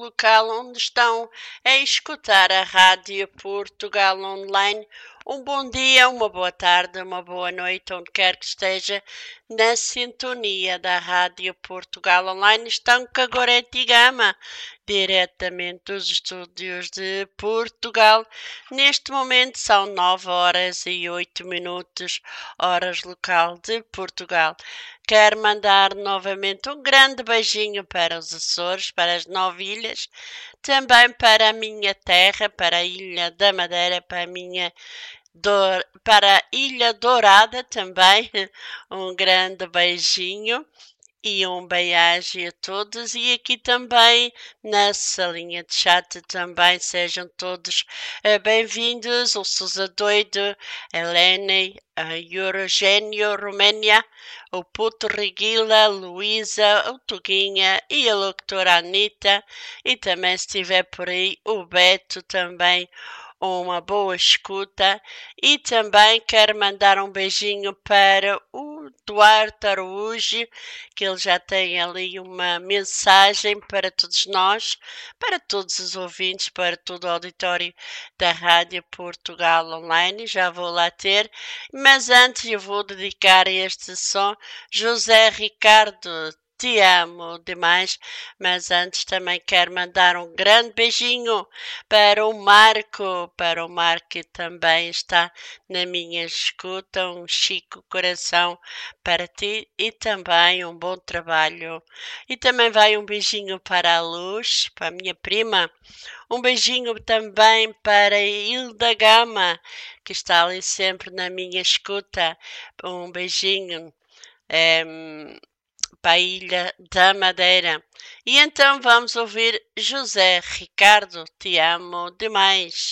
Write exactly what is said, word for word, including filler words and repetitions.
local onde estão a escutar a Rádio Portugal Online. Um bom dia, uma boa tarde, uma boa noite, onde quer que esteja, na sintonia da Rádio Portugal Online. Estão com a Gorete Gama, diretamente dos estúdios de Portugal. Neste momento são nove horas e oito minutos, horas local de Portugal. Quero mandar novamente um grande beijinho para os Açores, para as nove ilhas, também para a minha terra, para a Ilha da Madeira, para a minha Dor, para a Ilha Dourada também. Um grande beijinho e um beijo a todos, e aqui também na salinha de chat também sejam todos uh, bem-vindos. O Sousa Doido, a Helene, a Eurogênio Roménia, o Puto Reguila, a Luísa, o Tuguinha e a locutora Anitta, e também se estiver por aí o Beto também. Uma boa escuta, e também quero mandar um beijinho para o Duarte Araújo, que ele já tem ali uma mensagem para todos nós, para todos os ouvintes, para todo o auditório da Rádio Portugal Online. Já vou lá ter, mas antes eu vou dedicar este som José Ricardo. Te amo demais, mas antes também quero mandar um grande beijinho para o Marco, para o Marco que também está na minha escuta. Um chico coração para ti e também um bom trabalho. E também vai um beijinho para a Luz, para a minha prima. Um beijinho também para a Hilda Gama, que está ali sempre na minha escuta. Um beijinho. É, para a Ilha da Madeira. E então vamos ouvir José Ricardo, te amo demais.